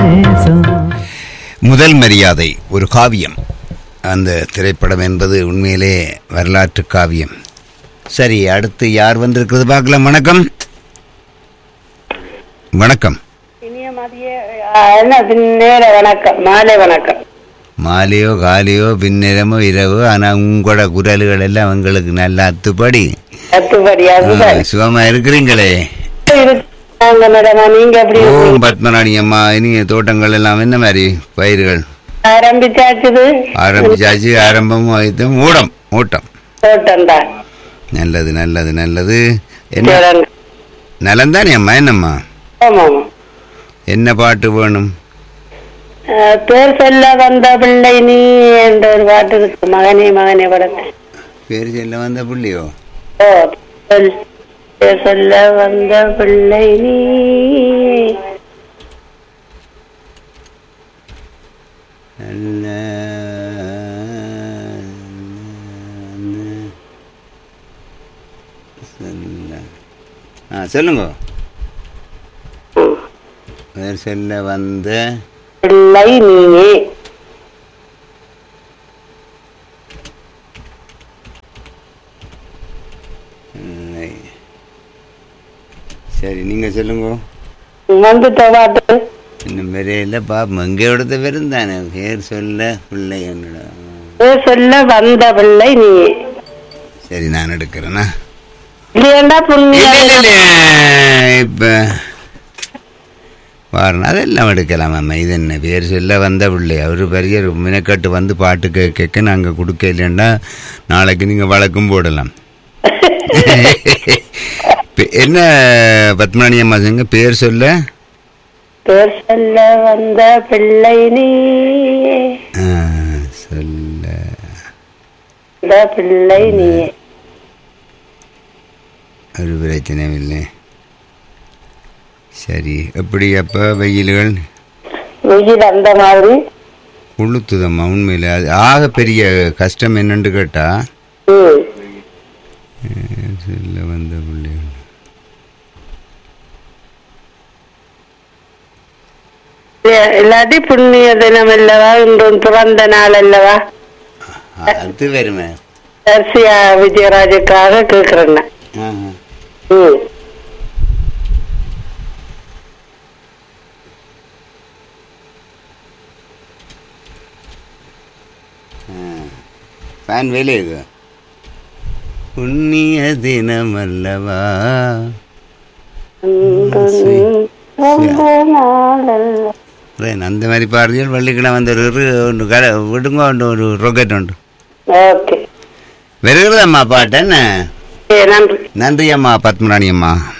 முதல் மரியாதை ஒரு காவியம். அந்த திரைப்படம் என்பது உண்மையிலே வரலாற்று காவியம். சரி, அடுத்து யார் வந்திருக்கிறது பார்க்கலாம். வணக்கம். வணக்கம். இனிய மதிய பின்னேர வணக்கம், மாலை வணக்கம். மாலையோ காலையோ பின்னேரமோ இரவோ, ஆனால் உங்களோட குரல்கள் எல்லாம் எங்களுக்கு நல்ல அத்துப்படி. சுகமா இருக்கிறீங்களே? நீங்க எப்படி? பத்மராணி அம்மா, இனிய தோட்டங்கள் எல்லாம் என்ன மாதிரி பயிர்கள் ஆரம்பிச்சாச்சு? ஆரம்பமும் ஆயுதம் ஓட்டம். நல்லது நல்லது நல்லது. என்ன நலந்தானே அம்மா? என்னம்மா என்ன பாட்டு வேணும்? பேர் சொல்ல வந்த பிள்ளை நீ என்ற ஒரு பாட்டு இருக்கு. மகனே படத்தை. பேர் சொல்ல வந்த பிள்ளையோ? பேர் சொல்ல வந்த பிள்ளை நீ. சொல்லுங்க. பேர் சொல்ல வந்த பிள்ளை நீயே. சரி, நீங்க சொல்லுங்க. வந்துட்ட பாட்டு இன்னும் வரையில பாப்போம். எங்கேயோட பேரும் தானே பேர் சொல்ல பிள்ளை. என்னோட பேர் சொல்ல வந்த பிள்ளை நீயே. சரி, நான் எடுக்கிறேன்னா. இப்ப வாரணம் அதெல்லாம் எடுக்கலாம் அம்மா. இது என்ன பேர் சொல்ல வந்த பிள்ளை? அவரு பெரிய மினக்கட்டு வந்து பாட்டு கேட்க நாங்கள் கொடுக்க இல்லைன்னா நாளைக்கு நீங்க வழக்கும் போடலாம். என்ன பத்மராணி அம்மா சொங்க? பேர் சொல்ல வந்த பிள்ளை நீ. சொல்ல பிள்ளை நீ. ஒரு பிரச்சனையும் இல்லை. சரி, எப்படி அப்ப வெயில் அந்த மாதிரி உளுத்துதம்மா? உண்மையில அது ஆக பெரிய கஷ்டம் என்னன்னு கேட்டா, சொல்ல வந்த பிள்ளை இல்லாட்டி புண்ணிய தினம் அல்லவா, இன்று பிறந்த நாள் அல்லவா? அது வருமே. தர்சியா விஜயராஜுக்காக கேக்குறேன். ஃபேன் வேலை இது. புண்ணிய தினம் அல்லவா, அந்த மாதிரி பாடுறீர்கள். வெள்ளிக்கிழமை வந்து ஒன்று கடை விடுங்க, ஒன்று ஒரு ரொக்கெட் உண்டு. வருகிறதம்மா பாட்டு. என்ன? நன்றி அம்மா பத்மராணி அம்மா.